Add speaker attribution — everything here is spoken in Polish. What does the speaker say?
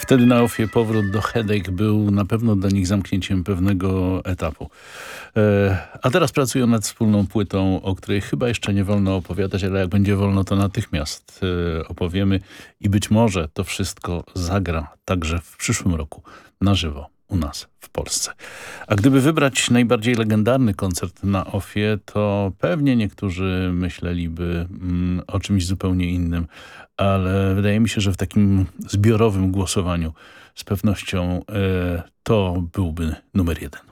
Speaker 1: Wtedy na Ofie powrót do Headache był na pewno dla nich zamknięciem pewnego etapu. A teraz pracują nad wspólną płytą, o której chyba jeszcze nie wolno opowiadać, ale jak będzie wolno, to natychmiast opowiemy i być może to wszystko zagra także w przyszłym roku na żywo u nas w Polsce. A gdyby wybrać najbardziej legendarny koncert na Ofie, to pewnie niektórzy myśleliby o czymś zupełnie innym, ale wydaje mi się, że w takim zbiorowym głosowaniu z pewnością to byłby numer jeden.